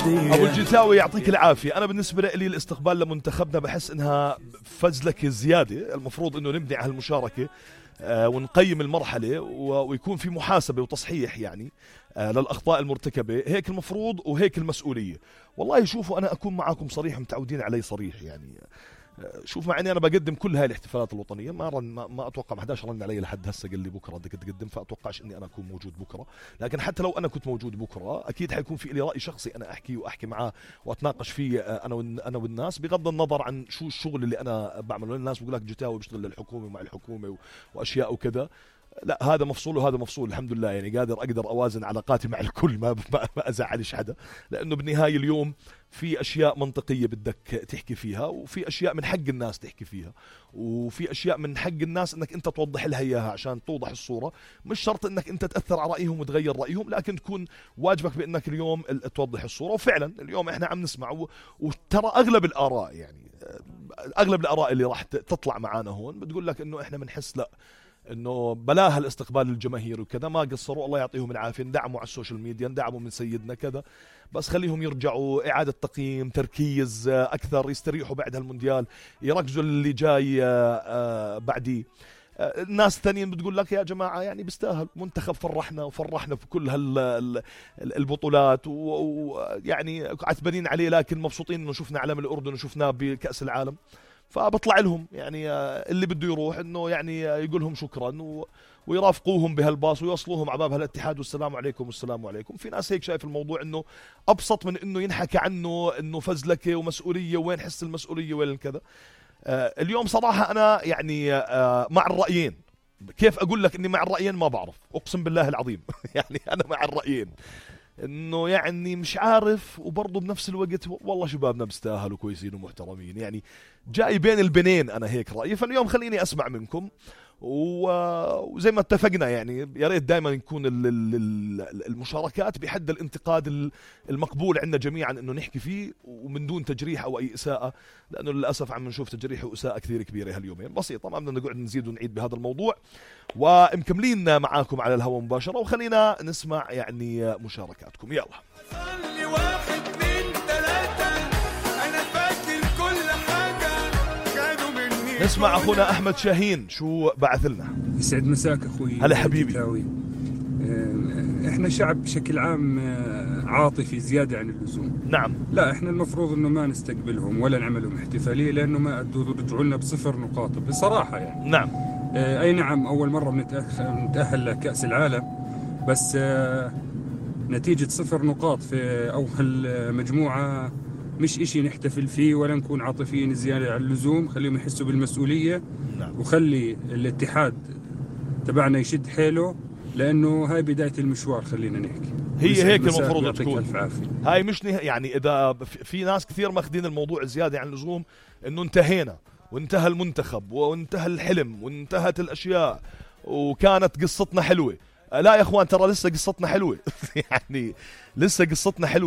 ابو الجتاوي يعطيك العافيه. انا بالنسبه لي الاستقبال لمنتخبنا بحس انها فزلكه زياده، المفروض انه نبني على المشاركه ونقيم المرحله ويكون في محاسبه وتصحيح يعني للاخطاء المرتكبه، هيك المفروض وهيك المسؤوليه. والله شوفوا انا اكون معاكم صريح، متعودين علي صريح يعني. شوف مع اني انا بقدم كل هاي الاحتفالات الوطنيه، ما اتوقع ما حداش رن علي لحد هسه قال لي بكره بدك تقدم، فاتوقعش اني انا اكون موجود بكره. لكن حتى لو انا كنت موجود بكره اكيد حيكون في لي راي شخصي انا احكي معاه واتناقش فيه انا والناس، بغض النظر عن شو الشغل اللي انا بعمله. الناس بقول لك جتاوي بيشتغل للحكومه ومع الحكومه واشياء وكذا، لا هذا مفصول وهذا مفصول الحمد لله. يعني اقدر اوازن علاقاتي مع الكل، ما ازعلش حدا، لانه بالنهايه اليوم في اشياء منطقيه بدك تحكي فيها، وفي اشياء من حق الناس تحكي فيها، وفي اشياء من حق الناس انك انت توضح لها اياها عشان توضح الصوره. مش شرط انك انت تاثر على رايهم وتغير رايهم، لكن تكون واجبك بانك اليوم توضح الصوره. وفعلا اليوم احنا عم نسمع وترى اغلب الاراء يعني اغلب الاراء اللي راح تطلع معانا هون بتقول لك انه احنا بنحس لا، انه بلاها الاستقبال الجماهير وكذا، ما قصروا الله يعطيهم العافيه، ندعموا على السوشيال ميديا، ندعموا من سيدنا كذا، بس خليهم يرجعوا اعاده تقييم، تركيز اكثر، يستريحوا بعد هالمونديال، يركزوا اللي جاي بعدي. الناس الثانيين بتقول لك يا جماعه يعني بيستاهل منتخب، فرحنا في كل البطولات ويعني عتبانين عليه، لكن مبسوطين انه شفنا علم الاردن وشفناه بكاس العالم. فبطلع لهم يعني اللي بده يروح انه يعني يقول لهم شكرا ويرافقوهم بهالباص ويوصلوهم على باب هالاتحاد والسلام عليكم والسلام عليكم. في ناس هيك شايف الموضوع انه ابسط من انه ينحكى عنه انه فزلكه ومسؤوليه، وين حس المسؤوليه وين كذا. اليوم صراحه انا يعني مع الرايين. كيف اقول لك اني مع الرايين ما بعرف، اقسم بالله العظيم يعني انا مع الرايين، انه يعني مش عارف، وبرضه بنفس الوقت والله شبابنا بيستاهلوا كويسين ومحترمين، يعني جاي بين البنين انا هيك رايي. فاليوم خليني اسمع منكم وزي ما اتفقنا يعني يا ريت دائما يكون المشاركات بحد الانتقاد المقبول عندنا جميعا انه نحكي فيه ومن دون تجريح او اي اساءه، لانه للاسف عم نشوف تجريح واساءه كثير كبيره هاليومين. بسيطه ما بدنا نقعد نزيد ونعيد بهذا الموضوع، ومكملين معاكم على الهواء مباشره، وخلينا نسمع يعني مشاركاتكم. يلا نسمع اخونا احمد شاهين شو بعث لنا. يسعد مساك اخوي. هلا حبيبي. احنا شعب بشكل عام عاطفي زياده عن اللزوم. نعم. لا احنا المفروض انه ما نستقبلهم ولا نعمل لهم احتفاليه، لانه ما رجعوا لنا بصفر نقاط بصراحه يعني. نعم. اي نعم اول مره نتاهل لكاس العالم، بس نتيجه صفر نقاط في اول مجموعه مش اشي نحتفل فيه ولا نكون عاطفيين زيادة عن اللزوم. خليهم يحسوا بالمسؤولية. نعم. وخلي الاتحاد تبعنا يشد حيله، لأنه هاي بداية المشوار. خلينا نحكي هي هيك المفروض تكون. هاي مش يعني إذا في ناس كثير ماخذين الموضوع زيادة عن اللزوم، إنه انتهينا وانتهى المنتخب وانتهى الحلم وانتهت الأشياء وكانت قصتنا حلوة. لا يا اخوان، ترى لسه قصتنا حلوة يعني لسه قصتنا حلوة.